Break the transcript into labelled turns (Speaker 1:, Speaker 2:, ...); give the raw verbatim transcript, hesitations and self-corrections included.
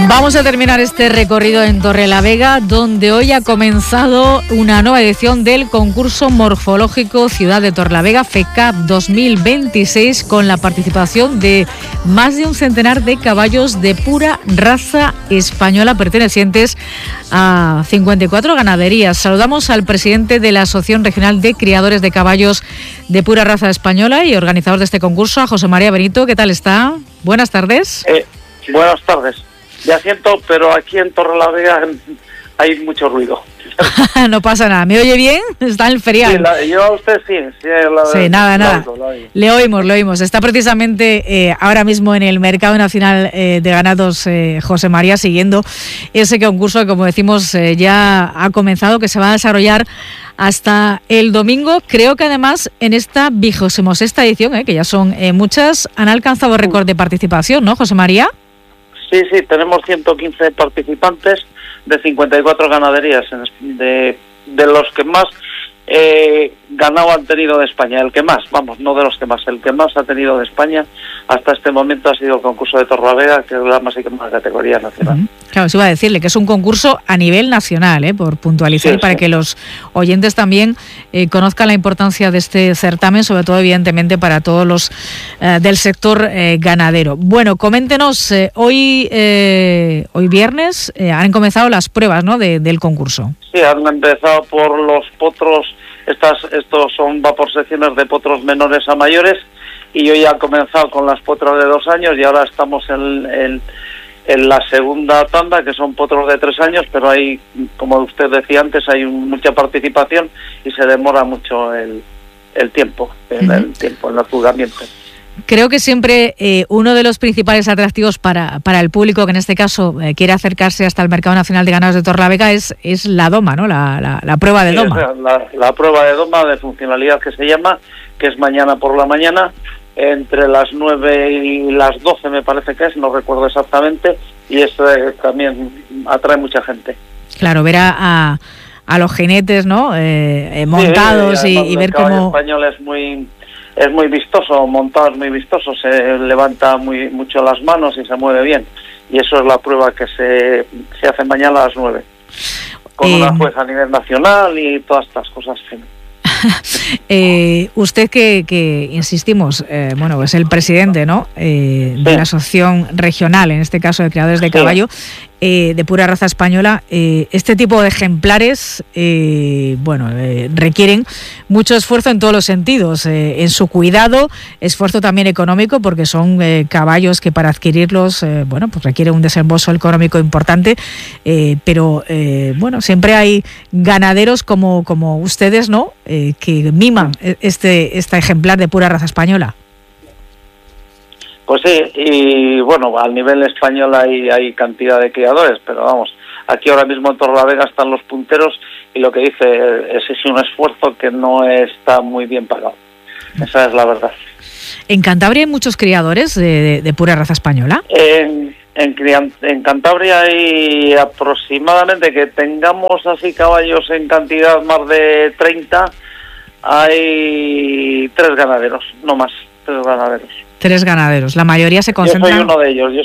Speaker 1: Vamos a terminar este recorrido en Torrelavega, donde hoy ha comenzado una nueva edición del concurso morfológico Ciudad de Torrelavega FECAP dos mil veintiséis, con la participación de más de un centenar de caballos de pura raza española pertenecientes a cincuenta y cuatro ganaderías. Saludamos al presidente de la Asociación Regional de Criadores de Caballos de Pura Raza Española y organizador de este concurso, a José María Benito. ¿Qué tal está? Buenas tardes.
Speaker 2: Eh, buenas tardes. Ya siento, pero aquí en Torrelavega hay mucho ruido.
Speaker 1: No pasa nada. ¿Me oye bien? Está en el ferial.
Speaker 2: Sí, la, yo a usted sí. Sí, la,
Speaker 1: sí nada,
Speaker 2: la,
Speaker 1: nada.
Speaker 2: La, la, la,
Speaker 1: le oímos, le oímos. Está precisamente eh, ahora mismo en el Mercado Nacional eh, de Ganados eh, José María, siguiendo ese concurso que, como decimos, eh, ya ha comenzado, que se va a desarrollar hasta el domingo. Creo que además en esta vigésima sexta edición, eh, que ya son eh, muchas, han alcanzado récord de participación, ¿no, José María?
Speaker 2: Sí, sí, tenemos ciento quince participantes de cincuenta y cuatro ganaderías, de, de los que más eh, ganado han tenido de España. El que más, vamos, no de los que más, el que más ha tenido de España hasta este momento ha sido el concurso de Torrelavega, que es la máxima categoría nacional. Uh-huh.
Speaker 1: Claro, sí iba a decirle que es un concurso a nivel nacional, ¿eh? Por puntualizar, sí, para sí. que los oyentes también eh, conozcan la importancia de este certamen, sobre todo, evidentemente, para todos los eh, del sector eh, ganadero. Bueno, coméntenos, eh, hoy eh, hoy viernes eh, han comenzado las pruebas, ¿no?, de, del concurso.
Speaker 2: Sí, han empezado por los potros. Estas, estos son va por secciones de potros menores a mayores, y hoy ha comenzado con las potras de dos años y ahora estamos en, en, en la segunda tanda, que son potros de tres años, pero hay, como usted decía antes, hay mucha participación y se demora mucho el, el tiempo, el, uh-huh. el tiempo, el juzgamiento.
Speaker 1: Creo que siempre eh, uno de los principales atractivos para, para el público que en este caso eh, quiere acercarse hasta el Mercado Nacional de Ganados de Torrelavega es, es la doma, ¿no? La, la, la prueba de
Speaker 2: sí,
Speaker 1: doma.
Speaker 2: O sea, la, la prueba de doma de funcionalidad que se llama, que es mañana por la mañana, entre las nueve y las doce me parece que es, no recuerdo exactamente, y eso eh, también atrae mucha gente.
Speaker 1: Claro, ver a, a, a los jinetes, ¿no? Eh, eh, montados sí, y, y ver cómo...
Speaker 2: El español es muy... Es muy vistoso, montado es muy vistoso, se levanta muy mucho las manos y se mueve bien. Y eso es la prueba que se, se hace mañana a las nueve. Con eh, una jueza a nivel nacional y todas estas cosas.
Speaker 1: eh, usted que, que insistimos, eh, bueno, es el presidente, ¿no?, eh, de sí. la Asociación Regional, en este caso de Criadores de sí. Caballo, eh, de pura raza española. Eh, este tipo de ejemplares, eh, bueno, eh, requieren mucho esfuerzo en todos los sentidos, eh, en su cuidado, esfuerzo también económico, porque son eh, caballos que para adquirirlos, eh, bueno, pues requiere un desembolso económico importante, eh, pero eh, bueno, siempre hay ganaderos como, como ustedes, ¿no?, eh, que miman este, este ejemplar de pura raza española.
Speaker 2: Pues sí, y bueno, al nivel español hay, hay cantidad de criadores, pero vamos, aquí ahora mismo en Torrelavega están los punteros y lo que dice es, es un esfuerzo que no está muy bien pagado. Esa es la verdad.
Speaker 1: ¿En Cantabria hay muchos criadores de, de, de pura raza española?
Speaker 2: En, en, en Cantabria hay aproximadamente, que tengamos así caballos en cantidad más de treinta, hay tres ganaderos, no más, tres ganaderos.
Speaker 1: Tres ganaderos, la mayoría se concentran...
Speaker 2: Yo soy uno de ellos, yo